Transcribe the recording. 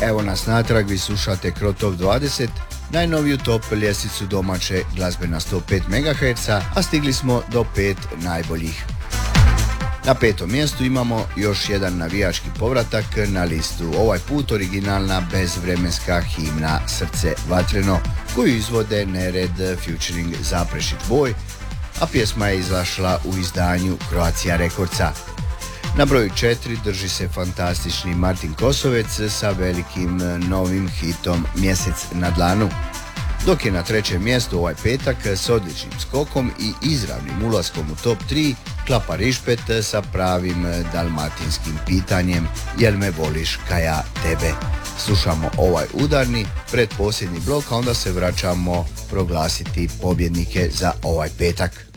Evo nas natrag, vi slušate Cro Top 20, najnoviju top ljestvicu domaće glazbe na 105 MHz, a stigli smo do 5 najboljih. Na 5. mjestu imamo još jedan navijački povratak na listu, ovaj put originalna bezvremenska himna Srce vatreno, koju izvode Nered featuring Zaprešić Boj, a pjesma je izašla u izdanju Croatia Recordsa. Na broju 4 drži se fantastični Martin Kosovec sa velikim novim hitom Mjesec na dlanu, dok je na 3. mjestu ovaj petak s odličnim skokom i izravnim ulaskom u top 3 Klapa Rišpet sa pravim dalmatinskim pitanjem Jel me voliš ka ja tebe. Slušamo ovaj udarni predposljednji blok, a onda se vraćamo proglasiti pobjednike za ovaj petak.